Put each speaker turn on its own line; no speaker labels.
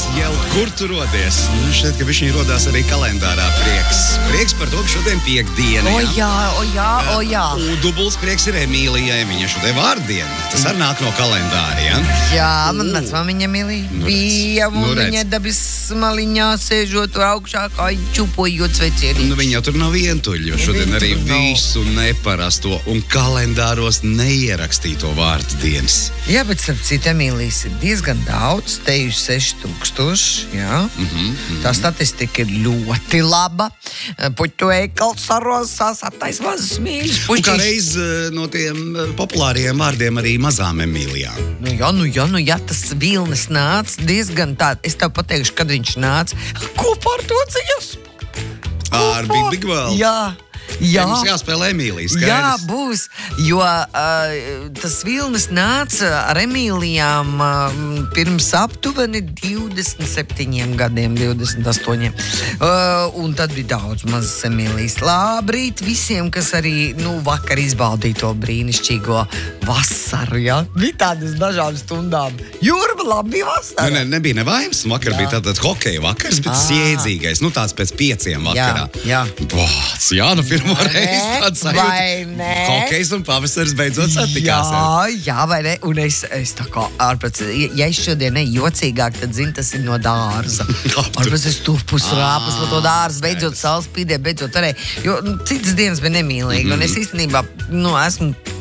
Jau kur tu rodies? Šķiet, ka viņš rodās arī kalendārā prieks. Prieks par to, ka šodien piekdiena.
O jā.
Un dubults prieks ir Emīlijai. Viņa šodien vārdiena. Tas arī nāk no kalendāra, ja?
Jā, man vecmāmiņa Emīlija bija, un viņa dabas maliņā sēžot tur augšā, kā čupojot svecienī.
Viņa jau tur nav vientuļa, jo šodien arī visu neparasto un kalendāros neierakstīto vārdu dienas.
Jā, bet starp citu Emīlijas ir diezgan daudz, teju 6000, jā. Tā statistika ir ļoti laba. Puķu eikals sarosās, attais mazas mīļas
Un kā
puķis.
reiz no tiem populāriem vārdiem arī mazām Emīlijām.
Nu jā, tas Vilnis nāca diezgan tā, es tev pateikšu, kad viņš nāca, kopā ar to dziesmu.
Ar Big World.
Jā.
Mums jāspēlē Emīlijas, skaidrs.
Jā, būs, jo tas Vilnis nāca ar Emīlijām pirms aptuveni 27 gadiem, 28. Un tad bija daudz mazas Emīlijas. Labrīt visiem, kas arī vakar izbaudīja to brīnišķīgo vasaru, ja? Bija tādas dažām stundām. Jūrma, labi bija vasara.
Nebija nevainas. Vakar bija tātad hokeja vakars, bet tas jēdzīgais. Tas pēc 5 vakarā.
Jā.
Bots, pirmo reizi tāds sajūta.
Vai ne?
Hokejs un pavasaris beidzot satikās.
Jā, vai ne? Un es tā kā ārpēc, ja es šodien jocīgāk, tad zinu, tas ir no dārza. Ārpēc es tupus rāpus no to dārza, beidzot saules spīdē, beidzot varēja. Jo citas dienas bija nemīlīgi. Un es īstenībā, esmu